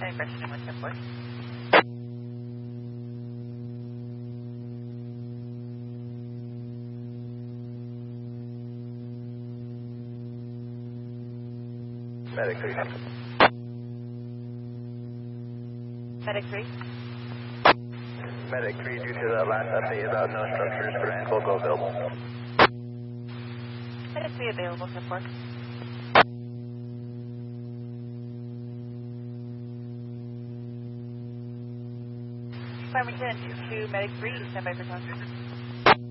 Any question in 174? Medic 3. Medic 3? Medic 3, due to the last update about no structures, first local available. Medic 3 available, 10-4. Farmington to Medic 3, stand by for contact.